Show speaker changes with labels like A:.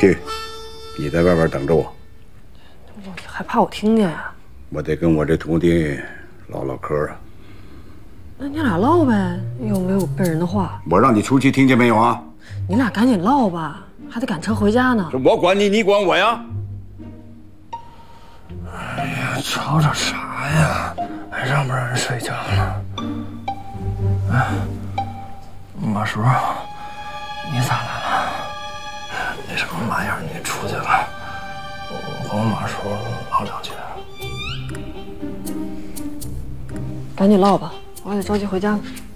A: 去，你在外边等着我。
B: 我还怕我听见呀？
A: 我得跟我这徒弟唠唠嗑啊。
B: 那你俩唠呗，又没有背人的话。
A: 我让你出去，听见没有啊？
B: 你俩赶紧唠吧，还得赶车回家呢。
A: 这我管你，你管我呀？
C: 哎呀，吵吵啥呀？还让不让人睡觉呢？哎，马叔，你咋来了？那什么玩意儿，你出去了？我和马叔唠两句。
B: 赶紧唠吧，我还得着急回家呢。